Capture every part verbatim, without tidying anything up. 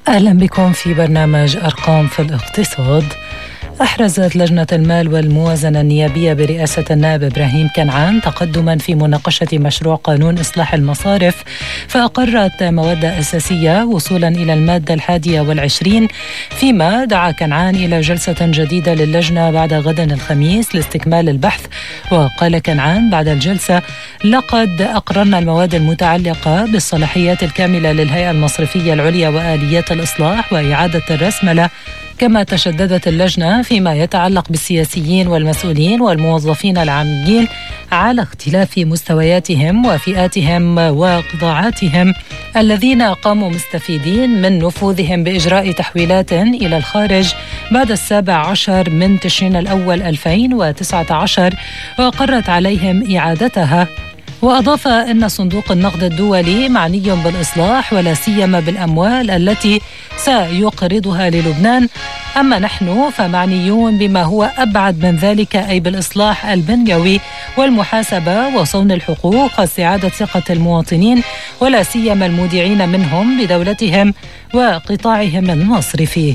أهلا بكم في برنامج أرقام في الاقتصاد. أحرزت لجنة المال والموازنة النيابية برئاسة النائب إبراهيم كنعان تقدما في مناقشة مشروع قانون إصلاح المصارف، فأقرت مواد أساسية وصولا إلى المادة الحادية والعشرين، فيما دعا كنعان إلى جلسة جديدة للجنة بعد غد الخميس لاستكمال البحث. وقال كنعان بعد الجلسة: لقد أقررنا المواد المتعلقة بالصلاحيات الكاملة للهيئة المصرفية العليا وآليات الإصلاح وإعادة الرسملة. كما تشددت اللجنة فيما يتعلق بالسياسيين والمسؤولين والموظفين العامين على اختلاف مستوياتهم وفئاتهم وقطاعاتهم الذين قاموا مستفيدين من نفوذهم بإجراء تحويلات إلى الخارج بعد السابع عشر من تشرين الأول ألفين وتسعة عشر، وقرت عليهم إعادتها. وأضاف أن صندوق النقد الدولي معني بالإصلاح ولا سيما بالأموال التي سيقرضها للبنان، أما نحن فمعنيون بما هو أبعد من ذلك، أي بالإصلاح البنيوي والمحاسبة وصون الحقوق واستعادة ثقة المواطنين ولا سيما المودعين منهم بدولتهم وقطاعهم المصرفي.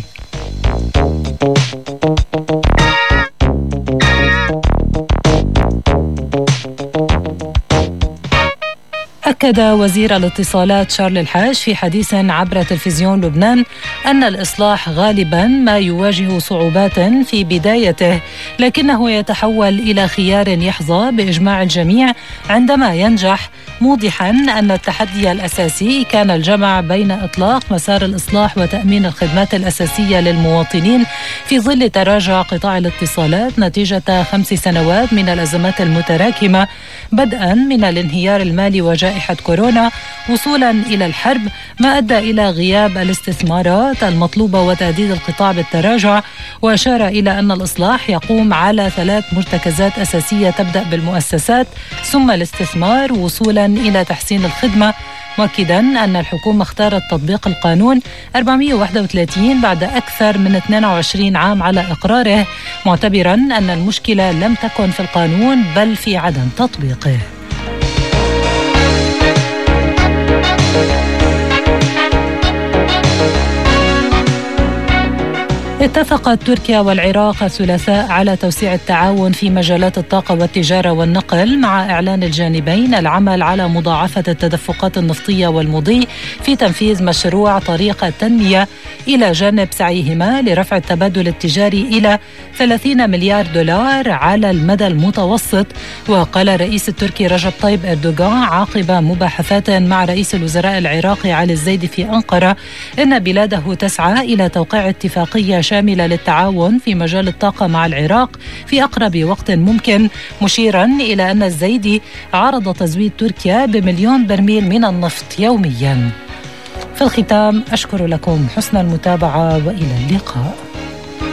أكد وزير الاتصالات شارل الحاج في حديث عبر تلفزيون لبنان أن الإصلاح غالبا ما يواجه صعوبات في بدايته، لكنه يتحول إلى خيار يحظى بإجماع الجميع عندما ينجح، موضحا أن التحدي الأساسي كان الجمع بين إطلاق مسار الإصلاح وتأمين الخدمات الأساسية للمواطنين في ظل تراجع قطاع الاتصالات نتيجة خمس سنوات من الأزمات المتراكمة، بدءا من الانهيار المالي وجائحة كورونا وصولا إلى الحرب، ما أدى إلى غياب الاستثمارات المطلوبة وتهديد القطاع بالتراجع. وأشار إلى أن الإصلاح يقوم على ثلاث مرتكزات أساسية تبدأ بالمؤسسات ثم الاستثمار وصولا إلى تحسين الخدمة، مؤكدا أن الحكومة اختارت تطبيق القانون أربعمئة وواحد وثلاثين بعد أكثر من اثنين وعشرين عام على إقراره، معتبرا أن المشكلة لم تكن في القانون بل في عدم تطبيقه. اتفقت تركيا والعراق الثلاثاء على توسيع التعاون في مجالات الطاقة والتجارة والنقل، مع إعلان الجانبين العمل على مضاعفة التدفقات النفطية والمضي في تنفيذ مشروع طريق التنمية، إلى جانب سعيهما لرفع التبادل التجاري إلى ثلاثين مليار دولار على المدى المتوسط. وقال الرئيس التركي رجب طيب أردوغان عقب مباحثات مع رئيس الوزراء العراقي علي الزيدي في أنقرة إن بلاده تسعى إلى توقيع اتفاقية شاملة للتعاون في مجال الطاقة مع العراق في أقرب وقت ممكن، مشيرا إلى أن الزيدي عرض تزويد تركيا بمليون برميل من النفط يوميا. في الختام أشكر لكم حسن المتابعة وإلى اللقاء.